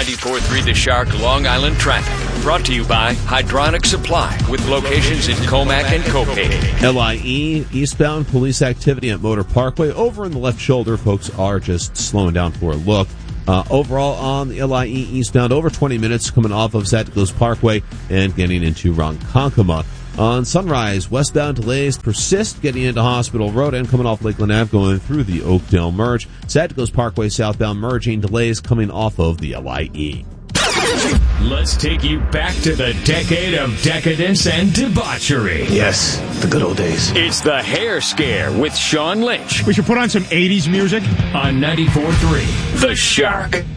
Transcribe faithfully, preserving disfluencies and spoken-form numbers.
ninety-four point three The Shark Long Island traffic. Brought to you by Hydronic Supply with locations in Comac and Copay. L I E, eastbound police activity at Motor Parkway. Over in the left shoulder, folks are just slowing down for a look. Uh, overall on the L I E eastbound, over twenty minutes coming off of Santikos Parkway and getting into Ronkonkoma. On Sunrise, westbound delays persist getting into Hospital Road and coming off Lakeland Avenue going through the Oakdale merge. Santikos Parkway southbound merging delays coming off of the L I E. Let's take you back to the decade of decadence and debauchery. Yes, the good old days. It's the Hair Scare with Sean Lynch We should put on some eighties music. On ninety-four point three The Shark.